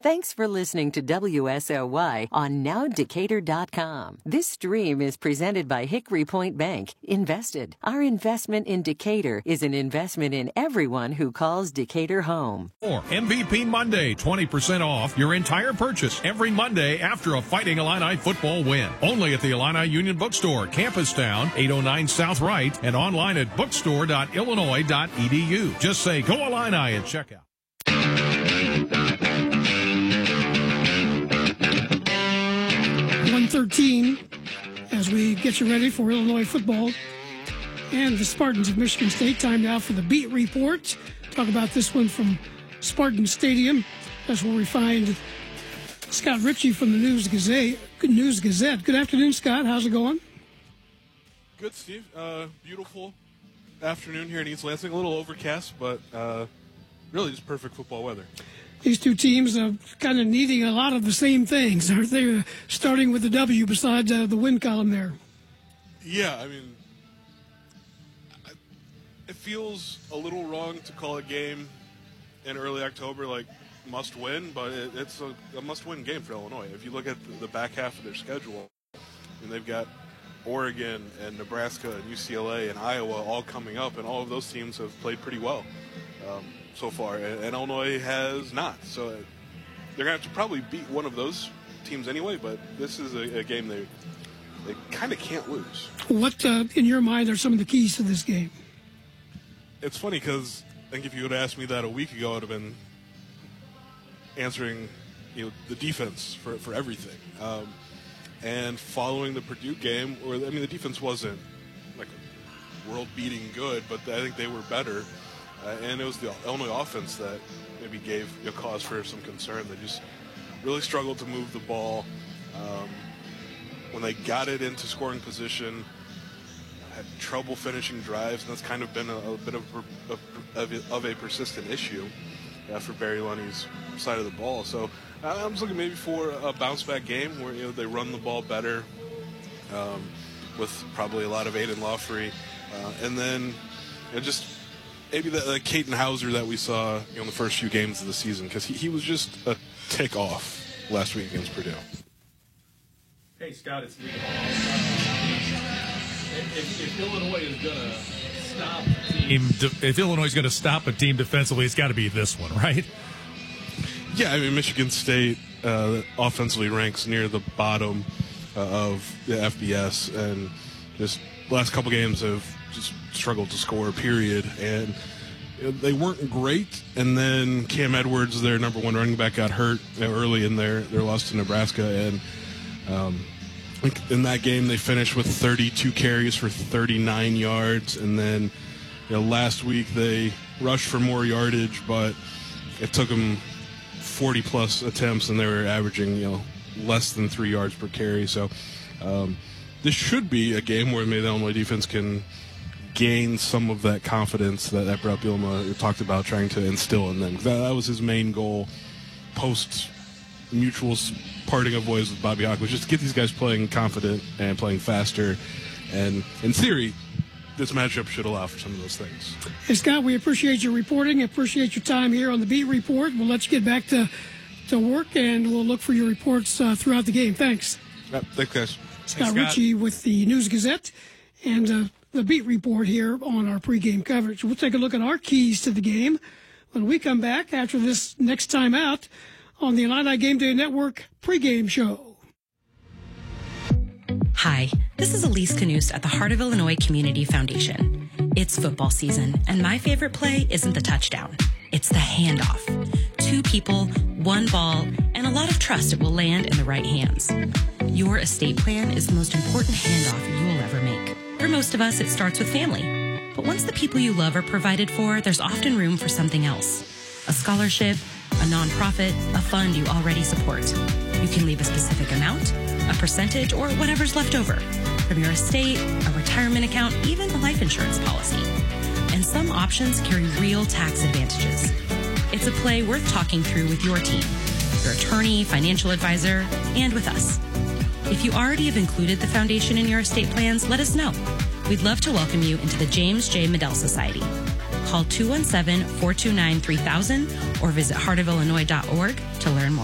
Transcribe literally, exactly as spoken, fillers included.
Thanks for listening to W S L Y on now decatur dot com. This stream is presented by Hickory Point Bank. Invested. Our investment in Decatur is an investment in everyone who calls Decatur home. Or M V P Monday, twenty percent off your entire purchase every Monday after a Fighting Illini football win. Only at the Illini Union Bookstore, Campus Town, eight oh nine South Wright, and online at bookstore dot illinois dot e d u. Just say Go Illini and check out. one thirteen as we get you ready for Illinois football and the Spartans of Michigan State. Time now for the Beat Report. Talk about this one from Spartan Stadium. That's where we find Scott Ritchie from the News Gazette. Good News Gazette. Good afternoon, Scott. How's it going? Good, Steve. Uh, beautiful afternoon here in East Lansing. A little overcast, but uh, really just perfect football weather. These two teams are kind of needing a lot of the same things, aren't they? Starting with the W besides uh, the win column there. Yeah, I mean, it feels a little wrong to call a game in early October like must win, but it, it's a, a must-win game for Illinois. If you look at the, the back half of their schedule, and they've got Oregon and Nebraska and U C L A and Iowa all coming up, and all of those teams have played pretty well um, so far, and, and Illinois has not. So they're going to have to probably beat one of those teams anyway, but this is a, a game they they kind of can't lose. What, uh, in your mind, are some of the keys to this game? It's funny because I think if you would have asked me that a week ago, I would have been answering, you know, the defense for for everything. Um, and following the Purdue game, or I mean, the defense wasn't like world-beating good, but I think they were better. Uh, and it was the Illinois offense that maybe gave you a cause for some concern. They just really struggled to move the ball. Um, when they got it into scoring position, had trouble finishing drives, and that's kind of been a, a bit of a, of, of a persistent issue uh, for Barry Lunney's side of the ball. So uh, I'm just looking maybe for a bounce-back game where, you know, they run the ball better um, with probably a lot of Aiden Lawfrey, uh, and then you know, just maybe the, the Caden Hauser that we saw, you know, in the first few games of the season, because he, he was just a tick off last week against Purdue. Hey, Scott, it's Lee Hall. If, if Illinois is going to stop a team, If Illinois is going to stop a team defensively, it's got to be this one, right? Yeah, I mean, Michigan State uh, offensively ranks near the bottom uh, of the F B S, and just the last couple games have just struggled to score, period. And you know, they weren't great, and then Cam Edwards, their number one running back, got hurt you know, early in their, their loss to Nebraska, and um, I think in that game they finished with thirty-two carries for thirty-nine yards, and then you know, last week they rushed for more yardage, but it took them forty-plus attempts, and they were averaging you know less than three yards per carry. So um, this should be a game where maybe the Illinois defense can gain some of that confidence that, that Brett Bielema talked about trying to instill in them. That, that was his main goal post mutual parting of ways with Bobby Hauck, was just to get these guys playing confident and playing faster. And in theory, this matchup should allow for some of those things. Hey, Scott, we appreciate your reporting. Appreciate your time here on the Beat Report. We'll let you get back to, to work, and we'll look for your reports uh, throughout the game. Thanks. Yep, thanks, guys. Scott, Thanks, Scott Ritchie with the News Gazette and uh, the Beat Report here on our pregame coverage. We'll take a look at our keys to the game when we come back after this next time out on the Illini Game Day Network pregame show. Hi, this is Elise Canuse at the Heart of Illinois Community Foundation. It's football season, and my favorite play isn't the touchdown. It's the handoff. Two people, one ball, and a lot of trust it will land in the right hands. Your estate plan is the most important handoff you will ever make. For most of us, it starts with family. But once the people you love are provided for, there's often room for something else. A scholarship, a nonprofit, a fund you already support. You can leave a specific amount, a percentage, or whatever's left over from your estate, a retirement account, even a life insurance policy. And some options carry real tax advantages. It's a play worth talking through with your team, your attorney, financial advisor, and with us. If you already have included the foundation in your estate plans, let us know. We'd love to welcome you into the James J. Medell Society. Call two one seven, four two nine, three thousand or visit heart of illinois dot org to learn more.